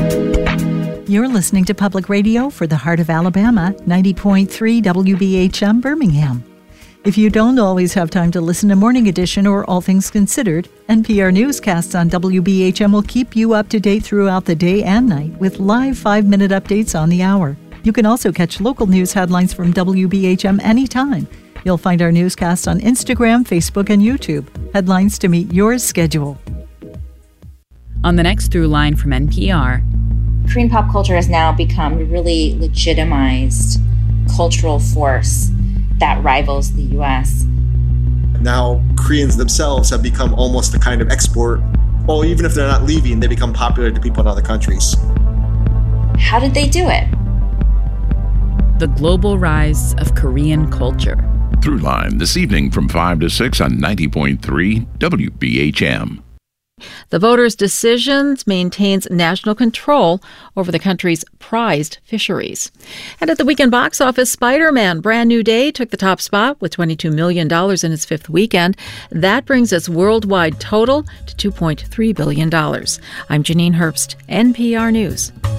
You're listening to Public Radio for the Heart of Alabama, 90.3 WBHM Birmingham. If you don't always have time to listen to Morning Edition or All Things Considered, NPR newscasts on WBHM will keep you up to date throughout the day and night with live 5-minute updates on the hour. You can also catch local news headlines from WBHM anytime. You'll find our newscasts on Instagram, Facebook, and YouTube. Headlines to meet your schedule. On the next Through Line from NPR, Korean pop culture has now become a really legitimized cultural force that rivals the U.S. Now Koreans themselves have become almost a kind of export. Well, even if they're not leaving, they become popular to people in other countries. How did they do it? the global rise of Korean culture. Throughline this evening from 5 to 6 on 90.3 WBHM. The voters' decisions maintains national control over the country's prized fisheries. And at the weekend box office, Spider-Man Brand New Day took the top spot with $22 million in its fifth weekend. That brings its worldwide total to $2.3 billion. I'm Janine Herbst, NPR News.